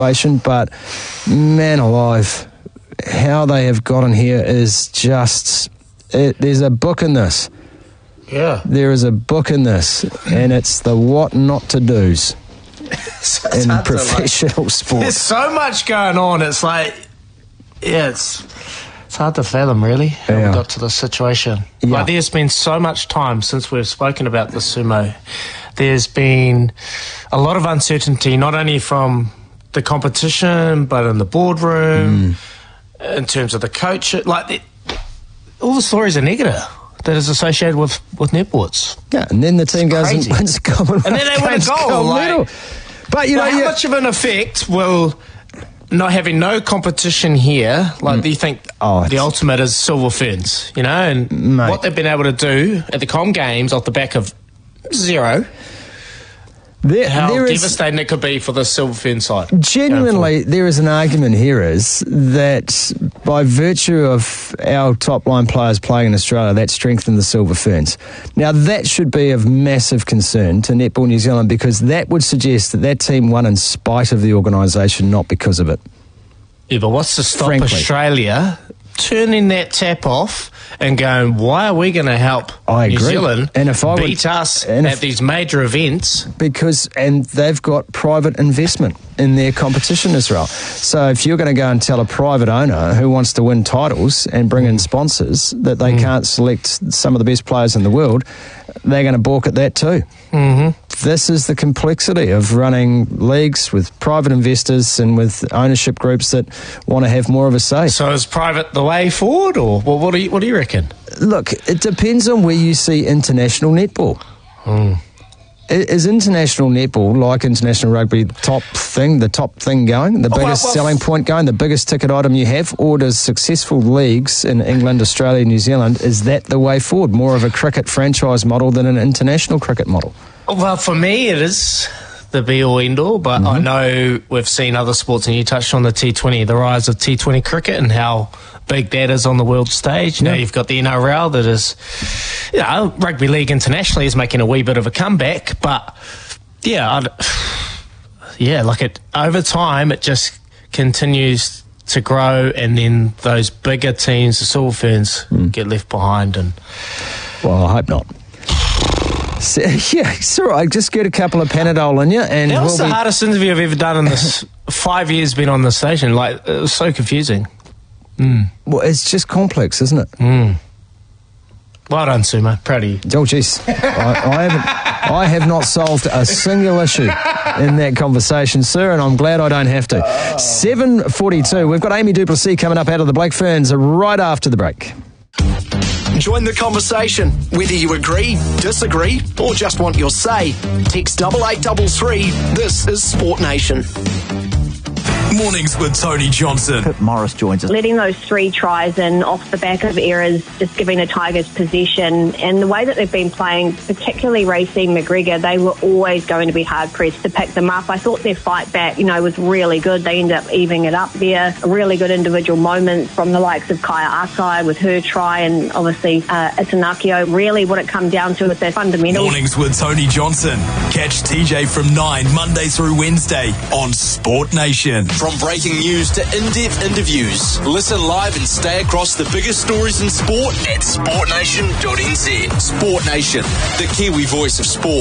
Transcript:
but man alive, how they have gotten here is just... there's a book in this. Yeah. There is a book in this, and it's the what not to do's in professional sport. There's so much going on. It's like, it's hard to fathom, really, how we got to this situation. Yeah. Like, there's been so much time since we've spoken about the sumo. There's been a lot of uncertainty, not only from the competition, but in the boardroom, in terms of the coach. Like, all the stories are negative that is associated with netball. Yeah, and then the team goes and wins the Commonwealth. And then they win a gold medal. But, you know, how much of an effect will not having no competition here, like, do you think the ultimate is Silver Ferns, you know, and what they've been able to do at the Com Games off the back of zero, how devastating it could be for the Silver Fern side. Genuinely, there is an argument here is that by virtue of our top-line players playing in Australia, that strengthened the Silver Ferns. Now, that should be of massive concern to Netball New Zealand, because that would suggest that team won in spite of the organisation, not because of it. Yeah, but what's to stop Australia turning that tap off and going, why are we going to help New Zealand beat us at these major events? And they've got private investment in their competition as well. So if you're going to go and tell a private owner who wants to win titles and bring in sponsors that they can't select some of the best players in the world, they're going to balk at that too. This is the complexity of running leagues with private investors and with ownership groups that want to have more of a say. So is private the way forward, or what do you reckon? Look, it depends on where you see international netball. Is international netball, like international rugby, the top thing going, the biggest selling point going, the biggest ticket item you have, or does successful leagues in England, Australia, New Zealand, is that the way forward? More of a cricket franchise model than an international cricket model? Well, for me, it is the be-all, end-all, but I know we've seen other sports, and you touched on the T20, the rise of T20 cricket and how big that is on the world stage. Now you've got the NRL that is, rugby league internationally is making a wee bit of a comeback, but over time it just continues to grow, and then those bigger teams, the Silver Ferns, get left behind. And well, I hope not. So, it's all right. Just get a couple of Panadol in you. And that was the hardest interview I've ever done in this 5 years been on the station. Like, it was so confusing. Well, it's just complex, isn't it? Well done, Sumo. Proud of you. Oh, jeez. I have not solved a single issue in that conversation, sir, and I'm glad I don't have to. 7:42. We've got Amy Duplessis coming up out of the Blake Ferns right after the break. Join the conversation. Whether you agree, disagree, or just want your say, text 8833. This is Sport Nation. Mornings with Tony Johnson. Pip Morris joins us. Letting those 3 tries in off the back of errors, just giving the Tigers possession, and the way that they've been playing, particularly Racine McGregor, they were always going to be hard-pressed to pick them up. I thought their fight back, was really good. They ended up evening it up there. Really good individual moments from the likes of Kaya Asai with her try, and obviously Itanakio. Really what it comes down to is their fundamentals. Mornings with Tony Johnson. Catch TJ from 9, Monday through Wednesday on Sport Nation. From breaking news to in-depth interviews, listen live and stay across the biggest stories in sport at sportnation.nz. Sport Nation, the Kiwi voice of sport.